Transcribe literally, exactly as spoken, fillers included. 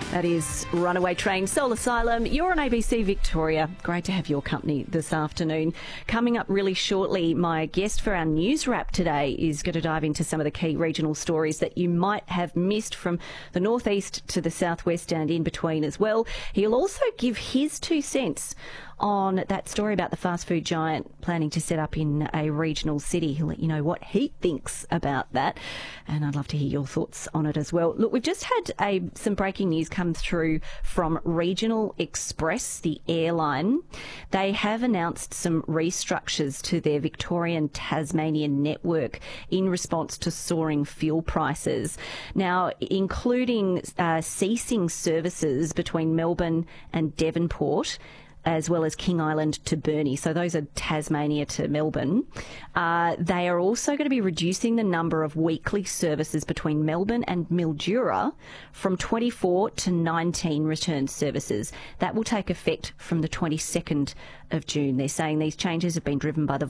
That is Runaway Train, Soul Asylum. You're on A B C Victoria. Great to have your company this afternoon. Coming up really shortly, my guest for our news wrap today is going to dive into some of the key regional stories that you might have missed from the northeast to the southwest and in between as well. He'll also give his two cents on that story about the fast food giant planning to set up in a regional city. He'll let you know what he thinks about that, and I'd love to hear your thoughts on it as well. Look, we've just had a, some breaking news come through from Regional Express, the airline. They have announced some restructures to their Victorian Tasmanian network in response to soaring fuel prices. Now, including uh, ceasing services between Melbourne and Devonport, as well as King Island to Burnie. So those are Tasmania to Melbourne. Uh, they are also going to be reducing the number of weekly services between Melbourne and Mildura from twenty-four to nineteen return services. That will take effect from the twenty-second of June. They're saying these changes have been driven by the